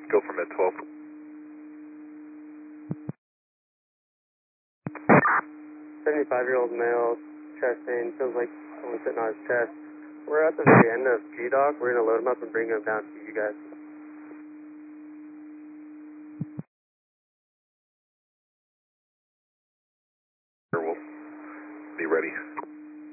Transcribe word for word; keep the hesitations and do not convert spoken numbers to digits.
Go for mid twelve. seventy-five-year-old male, chest pain, feels like someone sitting on his chest. We're at the very end of G-Dock. We're going to load him up and bring him down to you guys. We'll be ready.